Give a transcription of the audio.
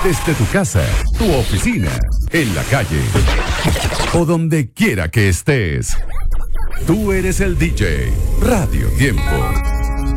Desde tu casa, tu oficina, en la calle o donde quiera que estés. Tú eres el DJ. Radio Tiempo.